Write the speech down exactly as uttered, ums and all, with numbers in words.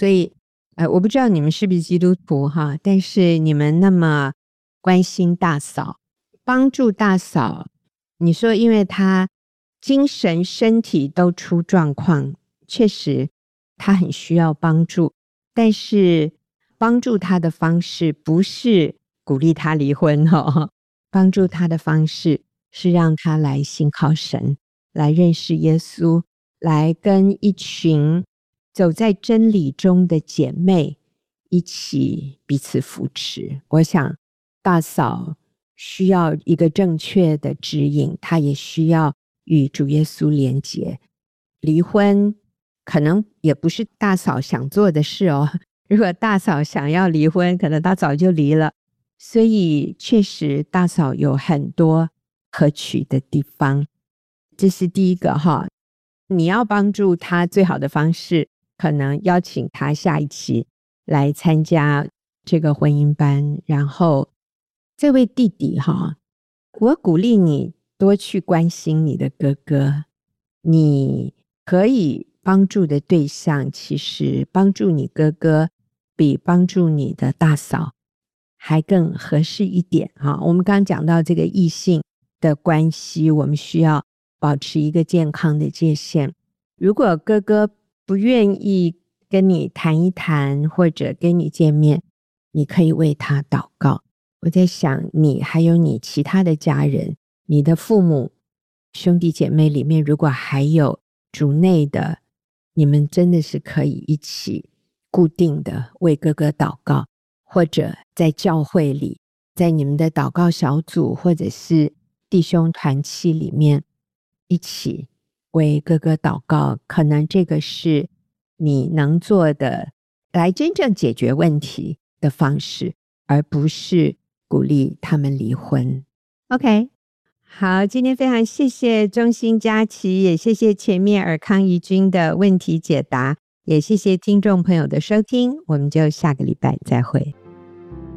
所以呃，我不知道你们是不是基督徒哈，但是你们那么关心大嫂，帮助大嫂，你说因为她精神身体都出状况，确实她很需要帮助，但是帮助她的方式不是鼓励她离婚哦，帮助她的方式是让她来信靠神，来认识耶稣，来跟一群走在真理中的姐妹一起彼此扶持。我想大嫂需要一个正确的指引，她也需要与主耶稣连结。离婚可能也不是大嫂想做的事哦，如果大嫂想要离婚，可能她早就离了。所以确实大嫂有很多可取的地方，这是第一个哈。你要帮助她最好的方式，可能邀请她下一期来参加这个婚姻班。然后这位弟弟哈，我鼓励你多去关心你的哥哥，你可以帮助的对象，其实帮助你哥哥比帮助你的大嫂还更合适一点哈。我们刚刚讲到这个异性的关系，我们需要保持一个健康的界限。如果哥哥不愿意跟你谈一谈，或者跟你见面，你可以为他祷告。我在想，你还有你其他的家人，你的父母兄弟姐妹里面，如果还有主内的，你们真的是可以一起固定的为哥哥祷告，或者在教会里，在你们的祷告小组或者是弟兄团契里面一起为哥哥祷告。可能这个是你能做的来真正解决问题的方式，而不是鼓励他们离婚。 OK， 好，今天非常谢谢中兴佳琪，也谢谢前面尔康怡君的问题解答，也谢谢听众朋友的收听，我们就下个礼拜再会。